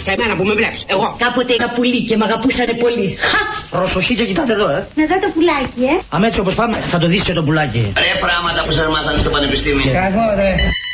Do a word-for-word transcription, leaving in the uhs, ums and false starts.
Μάλιστα, εμένα που με βλέπεις, εγώ. Κάποτε ένα πουλί και μ' αγαπούσανε πολύ. Προσοχή και κοιτάτε εδώ, ε. Να δω το πουλάκι, ε. Αμέσως όπως πάμε θα το δεις και το πουλάκι. Ρε πράγματα που σας μάθανε στο πανεπιστήμιο. Σκάσμα, ρε.